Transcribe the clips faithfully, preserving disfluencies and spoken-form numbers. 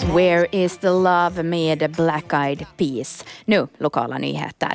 Where is the love med Black Eyed Peas. Nu lokala nyheter.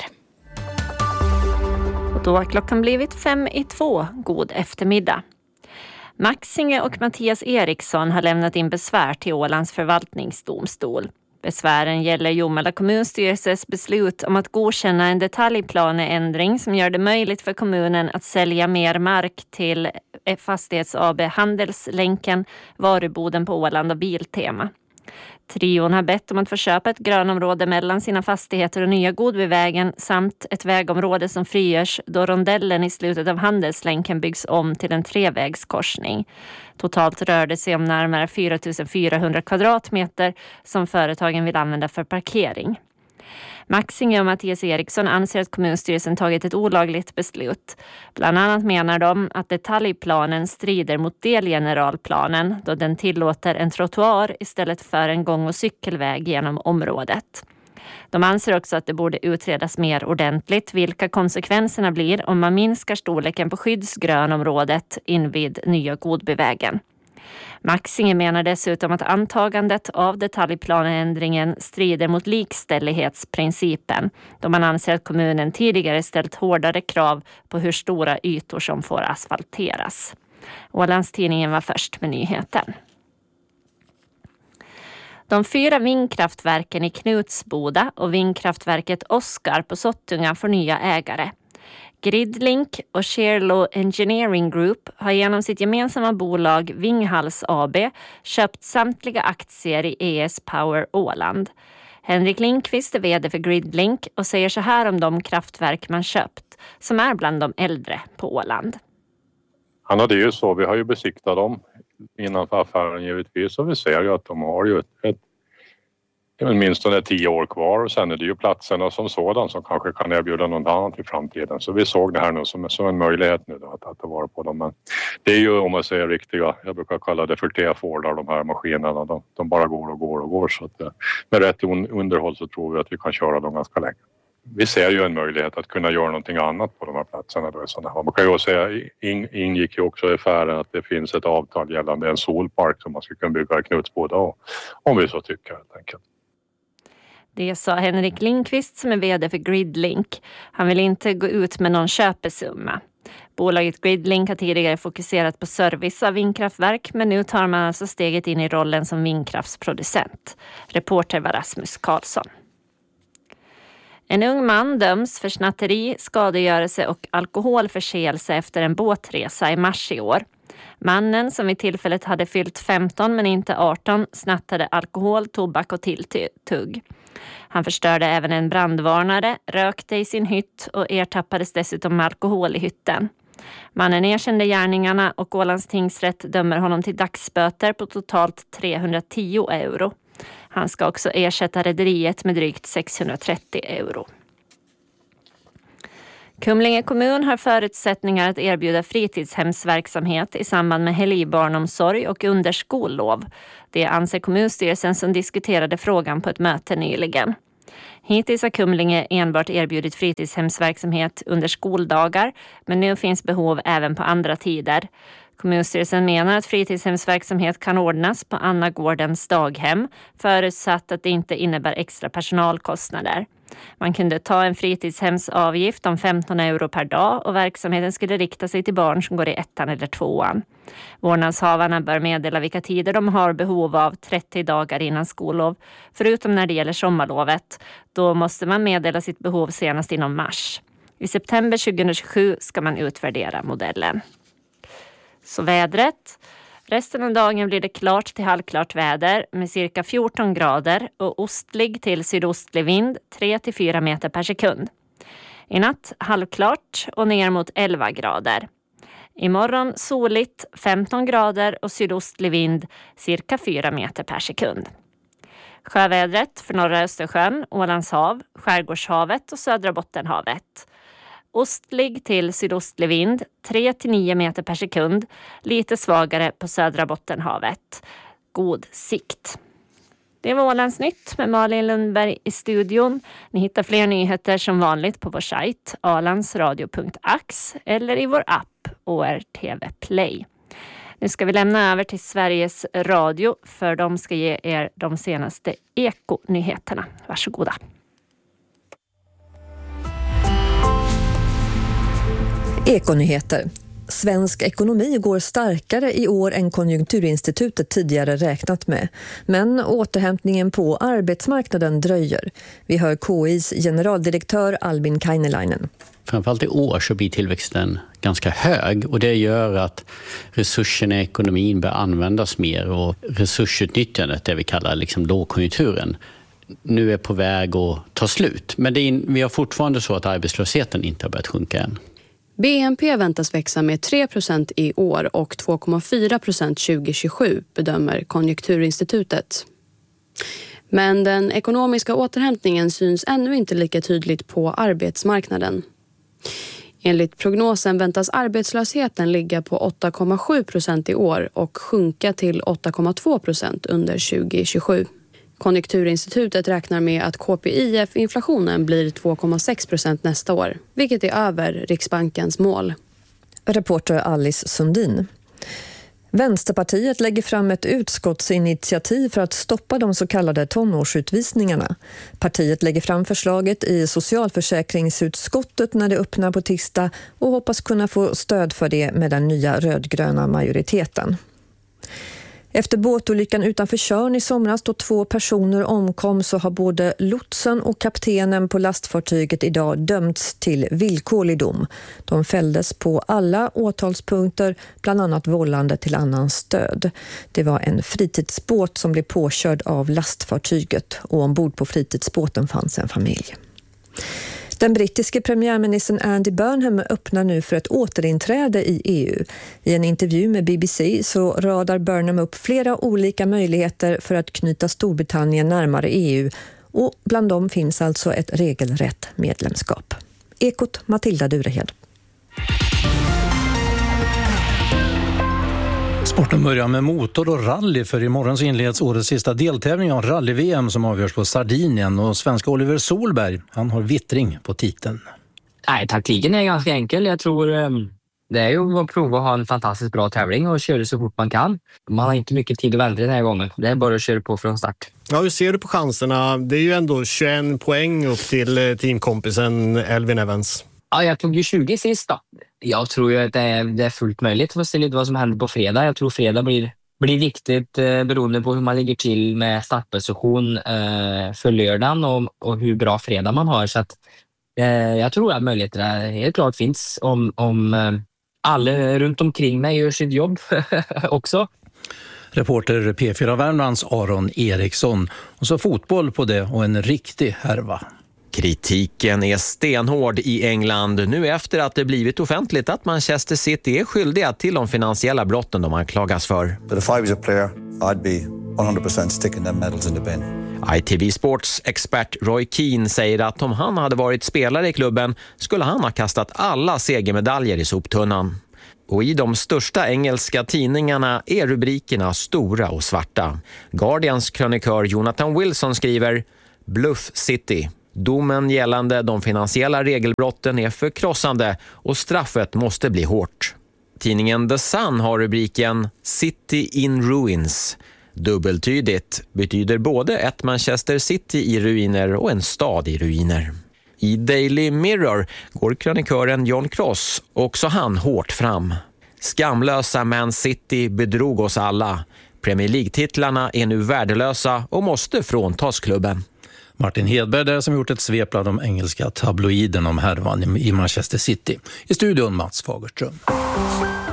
Och då har klockan blivit fem i två. God eftermiddag. Maxinge och Mattias Eriksson har lämnat in besvär till Ålands förvaltningsdomstol. Besvären gäller Jomala kommunstyrelses beslut om att godkänna en detaljplaneändring som gör det möjligt för kommunen att sälja mer mark till Fastighets A B Handelslänken, varuboden på Åland och Biltema. Trion har bett om att få köpa ett grönområde mellan sina fastigheter och nya Godbyvägen samt ett vägområde som frigörs då rondellen i slutet av Handelslänken byggs om till en trevägskorsning. Totalt rör det sig om närmare fyra tusen fyrahundra kvadratmeter som företagen vill använda för parkering. Maxinge och Mattias Eriksson anser att kommunstyrelsen tagit ett olagligt beslut. Bland annat menar de att detaljplanen strider mot delgeneralplanen då den tillåter en trottoar istället för en gång- och cykelväg genom området. De anser också att det borde utredas mer ordentligt vilka konsekvenserna blir om man minskar storleken på skyddsgrönområdet invid nya Godbyvägen. Maxinge menar dessutom att antagandet av detaljplaneändringen strider mot likställighetsprincipen då man anser att kommunen tidigare ställt hårdare krav på hur stora ytor som får asfalteras. Ålandstidningen var först med nyheten. De fyra vindkraftverken i Knutsboda och vindkraftverket Oskar på Sottunga får nya ägare. Gridlink och Sherlow Engineering Group har genom sitt gemensamma bolag Vinghals A B köpt samtliga aktier i E S Power Åland. Henrik Lindqvist är vd för Gridlink och säger så här om de kraftverk man köpt, som är bland de äldre på Åland. Han hade ju så, vi har ju besiktat dem innanför affären givetvis och vi ser ju att de har ju ett, ett minst det tio år kvar och sen är det ju platserna som sådan som kanske kan erbjuda något annat i framtiden. Så vi såg det här nu som, som en möjlighet nu då, att, att ta vara på dem. Men det är ju om man säger riktiga, jag brukar kalla det för T-Fordar, de här maskinerna. De, de bara går och går och går. Så att, med rätt underhåll så tror vi att vi kan köra dem ganska länge. Vi ser ju en möjlighet att kunna göra någonting annat på de här platserna. Då, sådana här. Man kan ju säga, in, ingick ju också i affären att det finns ett avtal gällande en solpark som man ska kunna bygga i Knutsboda om vi så tycker helt enkelt. Det sa Henrik Lindqvist som är vd för Gridlink. Han vill inte gå ut med någon köpesumma. Bolaget Gridlink har tidigare fokuserat på service av vindkraftverk men nu tar man alltså steget in i rollen som vindkraftsproducent. Reporter var Rasmus Karlsson. En ung man döms för snatteri, skadegörelse och alkoholförseelse efter en båtresa i mars i år. Mannen som vid tillfället hade fyllt femton men inte arton snattade alkohol, tobak och tilltugg. Han förstörde även en brandvarnare, rökte i sin hytt och ertappades dessutom med alkohol i hytten. Mannen erkände gärningarna och Ålands tingsrätt dömer honom till dagsböter på totalt trehundratio euro. Han ska också ersätta rederiet med drygt sexhundratrettio euro. Kumlinge kommun har förutsättningar att erbjuda fritidshemsverksamhet i samband med helgbarnomsorg och under skollov. Det anser kommunstyrelsen som diskuterade frågan på ett möte nyligen. Hittills har Kumlinge enbart erbjudit fritidshemsverksamhet under skoldagar, men nu finns behov även på andra tider. Kommunstyrelsen menar att fritidshemsverksamhet kan ordnas på Anna Gårdens daghem, förutsatt att det inte innebär extra personalkostnader. Man kunde ta en fritidshemsavgift om femton euro per dag och verksamheten skulle rikta sig till barn som går i ettan eller tvåan. Vårdnadshavarna bör meddela vilka tider de har behov av trettio dagar innan skollov, förutom när det gäller sommarlovet. Då måste man meddela sitt behov senast inom mars. I september tjugohundratjugosju ska man utvärdera modellen. Så vädret. Resten av dagen blir det klart till halvklart väder med cirka fjorton grader och ostlig till sydostlig vind tre till fyra meter per sekund. I natt halvklart och ner mot elva grader. Imorgon soligt femton grader och sydostlig vind cirka fyra meter per sekund. Sjövädret för norra Östersjön, Ålands hav, Skärgårdshavet och södra Bottenhavet. Ostlig till sydostlig vind, tre till nio meter per sekund, lite svagare på södra Bottenhavet. God sikt. Det var Ålands nytt med Malin Lundberg i studion. Ni hittar fler nyheter som vanligt på vår sajt ålandsradio punkt ax eller i vår app O R T V Play. Nu ska vi lämna över till Sveriges Radio för de ska ge er de senaste ekonyheterna. Varsågoda. Ekonyheter. Svensk ekonomi går starkare i år än Konjunkturinstitutet tidigare räknat med. Men återhämtningen på arbetsmarknaden dröjer. Vi hör K I:s generaldirektör Albin Kainelainen. Framförallt i år så blir tillväxten ganska hög och det gör att resurserna i ekonomin bör användas mer och resursutnyttjandet, det vi kallar liksom lågkonjunkturen, nu är på väg att ta slut. Men det är, vi har fortfarande så att arbetslösheten inte har börjat sjunka än. B N P väntas växa med tre procent i år och två komma fyra procent tjugohundratjugosju, bedömer Konjunkturinstitutet. Men den ekonomiska återhämtningen syns ännu inte lika tydligt på arbetsmarknaden. Enligt prognosen väntas arbetslösheten ligga på åtta komma sju procent i år och sjunka till åtta komma två procent under tjugohundratjugosju. Konjunkturinstitutet räknar med att K P I F-inflationen blir två komma sex procent nästa år, vilket är över Riksbankens mål. Reporter Alice Sundin. Vänsterpartiet lägger fram ett utskottsinitiativ för att stoppa de så kallade tonårsutvisningarna. Partiet lägger fram förslaget i socialförsäkringsutskottet när det öppnar på tisdag och hoppas kunna få stöd för det med den nya rödgröna majoriteten. Efter båtolyckan utanför Tjörn i somras då två personer omkom så har både lotsen och kaptenen på lastfartyget idag dömts till villkorlig dom. De fälldes på alla åtalspunkter, bland annat vållande till annans död. Det var en fritidsbåt som blev påkörd av lastfartyget och ombord på fritidsbåten fanns en familj. Den brittiske premiärministern Andy Burnham öppnar nu för ett återinträde i E U. I en intervju med B B C så radar Burnham upp flera olika möjligheter för att knyta Storbritannien närmare E U och bland dem finns alltså ett regelrätt medlemskap. Ekot Matilda Durehed. Sporten börjar med motor och rally för imorgon så inleds årets sista deltävling av rally-V M som avgörs på Sardinien och svenska Oliver Solberg, han har vittring på titeln. Nej, taktiken är ganska enkel. Jag tror um, det är ju att prova att ha en fantastiskt bra tävling och köra så fort man kan. Man har inte mycket tid att vänta den här gången. Det är bara att köra på från start. Ja, hur ser du på chanserna? Det är ju ändå tjugoen poäng upp till teamkompisen Elvin Evans. Ja, jag tog ju tjugo sist då. Jag tror ju att det är, det är fullt möjligt för att se lite vad som händer på fredag. Jag tror fredag blir, blir viktigt eh, beroende på hur man ligger till med startposition eh, för lördagen och, och hur bra fredag man har. Så att, eh, jag tror att möjligheterna helt klart finns om, om eh, alla runt omkring mig gör sitt jobb också. Reporter P fyra Värmlands Aron Eriksson. Och så fotboll på det och en riktig härva. Kritiken är stenhård i England nu efter att det blivit offentligt att Manchester City är skyldiga till de finansiella brotten de anklagas för. But if I was a player, I'd be one hundred percent sticking them medals in the bin. I T V Sports expert Roy Keane säger att om han hade varit spelare i klubben skulle han ha kastat alla segermedaljer i soptunnan. Och i de största engelska tidningarna är rubrikerna stora och svarta. Guardians krönikör Jonathan Wilson skriver Bluff City. Domen gällande de finansiella regelbrotten är förkrossande och straffet måste bli hårt. Tidningen The Sun har rubriken City in Ruins. Dubbeltydigt betyder både ett Manchester City i ruiner och en stad i ruiner. I Daily Mirror går krönikören John Cross också han hårt fram. Skamlösa Man City bedrog oss alla. Premier League-titlarna är nu värdelösa och måste fråntas klubben. Martin Hedberg där som gjort ett svep bland de engelska tabloiden om härvan i Manchester City. I studion Mats Fagerström.